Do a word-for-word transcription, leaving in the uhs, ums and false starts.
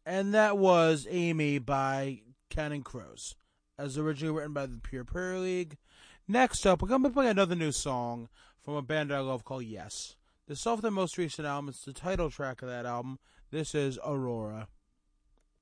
And that was Amy by Counting Crows, as originally written by the Pure Prayer League. Next up, we're going to play another new song from a band I love called Yes. This is off their most recent album. It's the title track of that album. This is Aurora.